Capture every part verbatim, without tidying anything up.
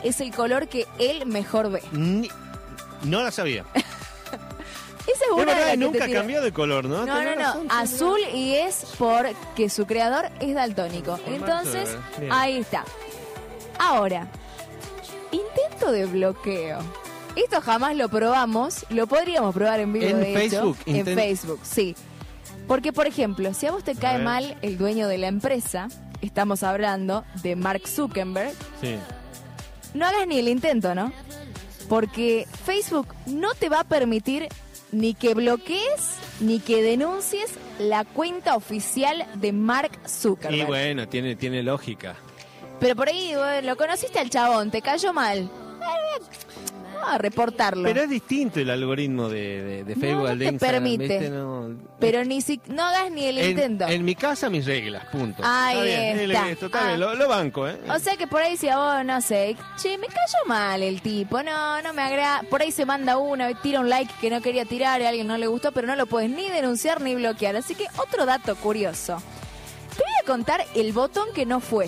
es el color que él mejor ve. Ni, no la sabía. Esa es una Es verdad, de las que nunca te tira. cambió de color, ¿no? No, no, Tenés no, razón, azul y es porque su creador es daltónico. Por Entonces, Mark, bien. ahí está. Ahora, intento de bloqueo. Esto jamás lo probamos, lo podríamos probar en vivo, ¿En de Facebook? hecho. En Intent- Facebook, sí. Porque, por ejemplo, si a vos te cae ver. mal el dueño de la empresa, estamos hablando de Mark Zuckerberg, Sí. no hagas ni el intento, ¿no? Porque Facebook no te va a permitir ni que bloquees ni que denuncies la cuenta oficial de Mark Zuckerberg. Y bueno, tiene, tiene lógica. Pero por ahí, bueno, lo conociste al chabón, te cayó mal. A reportarlo. Pero es distinto el algoritmo de, de, de No, Facebook no al de te Instagram, permite. ¿viste? No, Pero ni si no hagas ni el en, intento. en mi casa, mis reglas, punto. Ahí está bien, está. listo, está Ah. bien, lo, lo banco, ¿eh? O sea que por ahí si a vos, no sé, che, me cayó mal el tipo, no, no me agrada. Por ahí se manda uno y tira un like que no quería tirar y a alguien no le gustó, pero no lo puedes ni denunciar ni bloquear. Así que otro dato curioso. Te voy a contar el botón que no fue.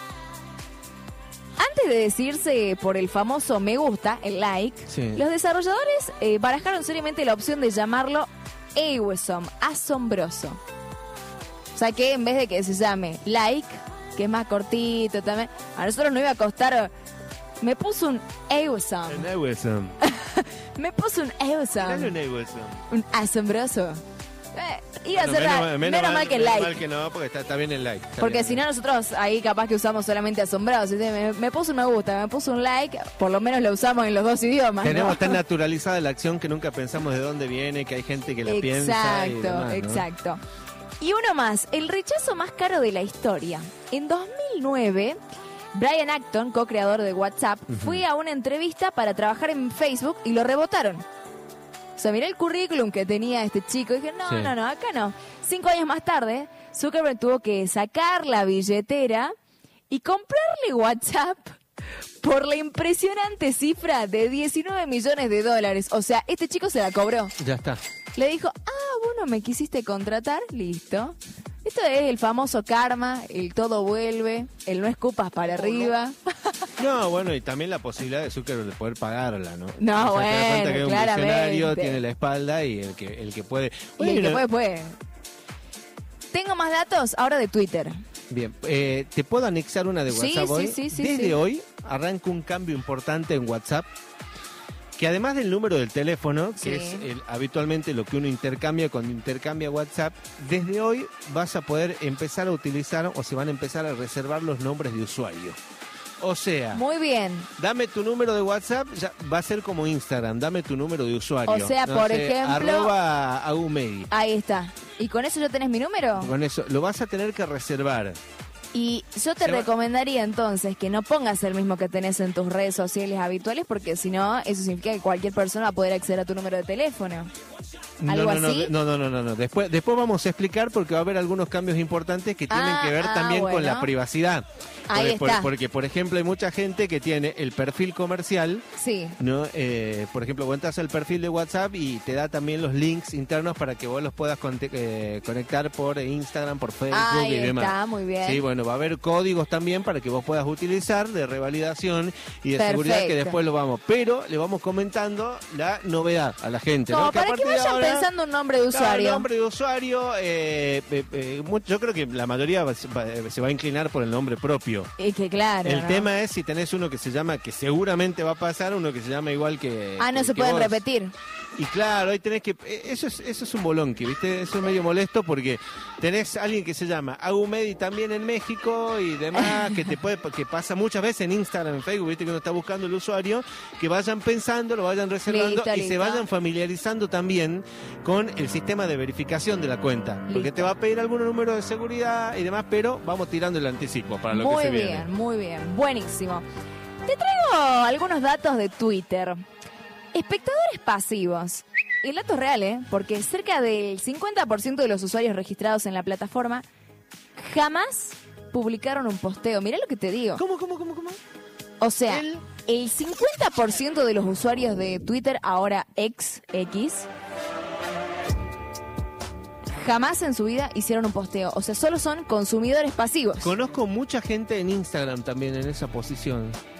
Antes de decirse por el famoso me gusta, el like, Sí. los desarrolladores eh, barajaron seriamente la opción de llamarlo awesome, asombroso. O sea que en vez de que se llame like, que es más cortito también, a nosotros nos iba a costar. Me puso un awesome. En Ewelson. Me puso un Dale awesome. un Ewelson. Un asombroso. Eh, iba a Bueno, ser menos, ra- menos menos mal que el menos like. mal que no, porque está, está bien el like. está Porque bien. si no, nosotros ahí capaz que usamos solamente asombrados. ¿Sí? Me, me puso un me gusta, me puso un like, por lo menos lo usamos en los dos idiomas. ¿no? Tenemos tan naturalizada la acción que nunca pensamos de dónde viene, que hay gente que la piensa. y Exacto, demás, ¿no? exacto. Y uno más, el rechazo más caro de la historia. En dos mil nueve, Brian Acton, co-creador de WhatsApp, fue a una entrevista para trabajar en Facebook y lo rebotaron. O sea, mirá el currículum que tenía este chico y dije, no, Sí. no, no, acá no. Cinco años más tarde, Zuckerberg tuvo que sacar la billetera y comprarle WhatsApp por la impresionante cifra de diecinueve millones de dólares. O sea, este chico se la cobró. Ya está. Le dijo, ah, vos no me quisiste contratar, listo. Esto es el famoso karma, el todo vuelve, el no escupas para arriba. No, bueno, y también la posibilidad de Zuckerberg de poder pagarla, ¿no? No, O sea, te das cuenta bueno, que es un claramente. visionario, tiene la espalda y el que, el que puede. Y el que Bueno, puede, puede. Tengo más datos ahora de Twitter. Bien, eh, ¿te puedo anexar una de Sí, WhatsApp sí, hoy? sí, sí, Desde sí. hoy arranca un cambio importante en WhatsApp, que además del número del teléfono, que Sí. es el- habitualmente lo que uno intercambia cuando intercambia WhatsApp, desde hoy vas a poder empezar a utilizar o se van a empezar a reservar los nombres de usuario. O sea, Muy bien. dame tu número de WhatsApp, ya va a ser como Instagram, dame tu número de usuario. O sea, No por sé, ejemplo- arroba Agumedi. Ahí está. ¿Y con eso ya tenés mi número? Con eso, lo vas a tener que reservar. Y yo te Se va- recomendaría entonces que no pongas el mismo que tenés en tus redes sociales habituales, porque si no, eso significa que cualquier persona va a poder acceder a tu número de teléfono. ¿Algo no, no, así? No, no, no, no, no. Después, después vamos a explicar porque va a haber algunos cambios importantes que tienen Ah, que ver ah, también con bueno. la privacidad. Ahí Porque, por- está. porque, por ejemplo, hay mucha gente que tiene el perfil comercial, Sí. ¿no? Eh, por ejemplo, vos entras al perfil de WhatsApp y te da también los links internos para que vos los puedas conte- eh, conectar por Instagram, por Facebook Ahí y demás. está, muy bien. Sí, bueno, va a haber códigos también para que vos puedas utilizar de revalidación y de seguridad que Perfecto. después lo vamos. Pero le vamos comentando la novedad a la gente. ¿no? Como Que a para que partir de vayan ahora- pensando un nombre de Claro, usuario. nombre de usuario, eh, eh, eh, mu- yo creo que la mayoría va- va- se va a inclinar por el nombre propio. Y que claro. El ¿no? tema es si tenés uno que se llama, que seguramente va a pasar, uno que se llama igual que... Ah, no que- se que pueden vos. repetir. Y claro, ahí tenés que... eh, Eso es, eso es un bolonqui, ¿viste? Eso es medio molesto porque tenés alguien que se llama Agumedi también en México y demás, que te puede que pasa muchas veces en Instagram, en Facebook, ¿viste? Que uno está buscando el usuario, que vayan pensando, lo vayan reservando Listo, y listo. se vayan familiarizando también con el sistema de verificación de la cuenta. Porque Listo. te va a pedir algún número de seguridad y demás, pero vamos tirando el anticipo para lo Muy que se bien, viene. muy bien. Buenísimo. Te traigo algunos datos de Twitter. Espectadores pasivos. El dato es real, ¿eh? Porque cerca del cincuenta por ciento de los usuarios registrados en la plataforma jamás publicaron un posteo. Mirá lo que te digo. ¿Cómo, cómo, cómo, cómo? O sea, El- el cincuenta por ciento de los usuarios de Twitter, ahora ex X, jamás en su vida hicieron un posteo. O sea, solo son consumidores pasivos. Conozco mucha gente en Instagram también en esa posición.